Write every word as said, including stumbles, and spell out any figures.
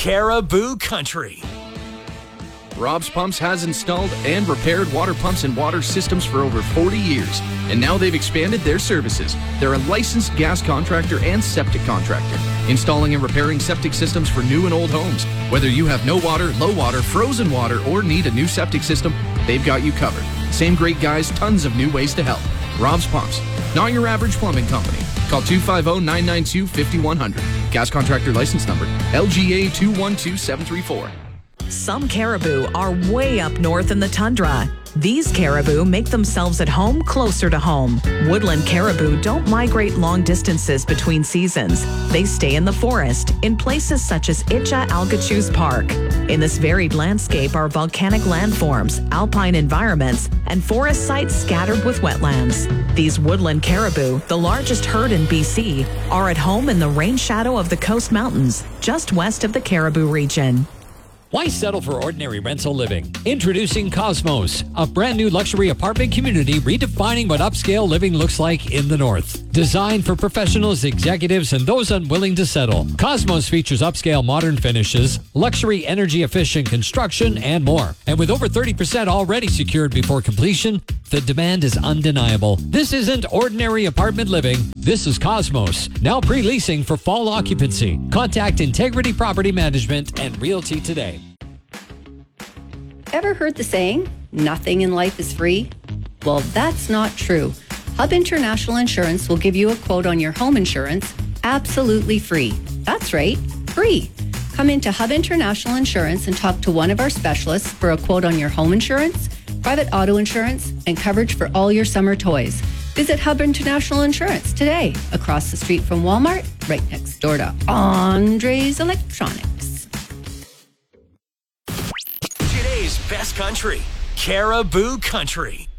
Caribou Country. Rob's Pumps has installed and repaired water pumps and water systems for over forty years, and now they've expanded their services. They're a licensed gas contractor and septic contractor, installing and repairing septic systems for new and old homes. Whether you have no water, low water, frozen water, or need a new septic system, they've got you covered. Same great guys, tons of new ways to help. Rob's Pumps, not your average plumbing company. Call two five zero, nine nine two, five one zero zero. Gas contractor license number L G A two one two seven three four. Some caribou are way up north in the tundra. These caribou make themselves at home closer to home. Woodland caribou don't migrate long distances between seasons. They stay in the forest in places such as Itcha Algochu's Park. In this varied landscape are volcanic landforms, alpine environments, and forest sites scattered with wetlands. These woodland caribou, the largest herd in B C, are at home in the rain shadow of the Coast Mountains, just west of the Caribou region. Why settle for ordinary rental living? Introducing Cosmos, a brand new luxury apartment community redefining what upscale living looks like in the North. Designed for professionals, executives, and those unwilling to settle. Cosmos features upscale modern finishes, luxury energy efficient construction, and more. And with over thirty percent already secured before completion, the demand is undeniable. This isn't ordinary apartment living. This is Cosmos, now pre-leasing for fall occupancy. Contact Integrity Property Management and Realty today. Ever heard the saying, nothing in life is free? Well, that's not true. Hub International Insurance will give you a quote on your home insurance absolutely free. That's right, free. Come into Hub International Insurance and talk to one of our specialists for a quote on your home insurance, private auto insurance, and coverage for all your summer toys. Visit Hub International Insurance today, across the street from Walmart, right next door to Andre's Electronics. Today's best country, Caribou Country.